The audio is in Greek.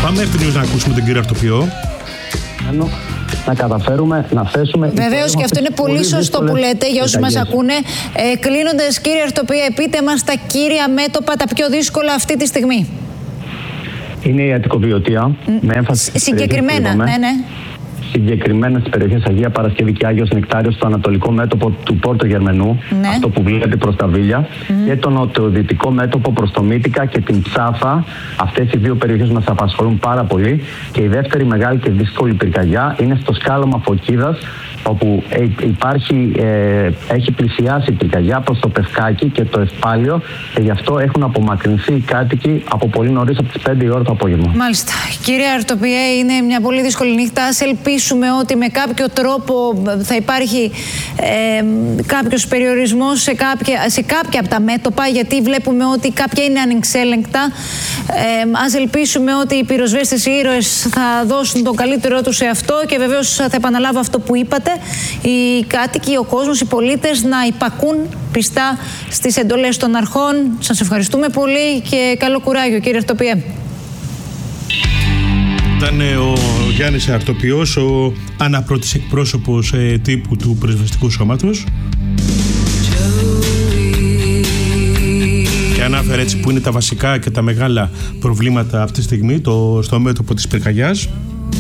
Πάμε ευθυνούς να ακούσουμε τον κύριο Αρτοπιό. Να καταφέρουμε να θέσουμε. Βεβαίως, και αυτό είναι πολύ σωστό που λέτε για όσους μας ακούνε. Κλείνοντας, κύριε Αρτοπιέ, πείτε μας τα κύρια μέτωπα, τα πιο δύσκολα αυτή τη στιγμή. Είναι η Αττικοβιωτία, με έμφαση συγκεκριμένα, ναι. Συγκεκριμένα στις περιοχές Αγία Παρασκευή και Άγιος Νεκτάριος, στο ανατολικό μέτωπο του Πόρτο Γερμενού, αυτό που βλέπει προς τα Βίλια, και το νοτιοδυτικό μέτωπο προς το Μύτικα και την Ψάφα. Αυτές οι δύο περιοχές μας απασχολούν πάρα πολύ. Και η δεύτερη μεγάλη και δύσκολη πυρκαγιά είναι στο σκάλωμα Φωκίδας, όπου έχει πλησιάσει η πυρκαγιά προς το Πευκάκι και το Ευπάλιο, και γι' αυτό έχουν απομακρυνθεί οι κάτοικοι από πολύ νωρίς, από τις 5 η ώρα το απόγευμα. Μάλιστα. Κύριε Αρτοπιέ, είναι μια πολύ δύσκολη νύχτα. Ας ελπίσουμε ότι με κάποιο τρόπο θα υπάρχει κάποιος περιορισμός σε κάποια από τα μέτωπα, γιατί βλέπουμε ότι κάποια είναι ανεξέλεγκτα. Ας ελπίσουμε ότι οι πυροσβέστες, οι ήρωες θα δώσουν τον καλύτερό τους σε αυτό, και βεβαίως θα επαναλάβω αυτό που είπατε. Οι κάτοικοι, ο κόσμος, οι πολίτες να υπακούν πιστά στις εντολές των αρχών. Σας ευχαριστούμε πολύ και καλό κουράγιο, κύριε Αρτοπιέ. Ήταν ο Γιάννης Αρτοπιός, ο αναπρώτης εκπρόσωπος τύπου του Πυροσβεστικού Σώματος, και ανάφερε έτσι που είναι τα βασικά και τα μεγάλα προβλήματα αυτή τη στιγμή στο μέτωπο της πυρκαγιάς.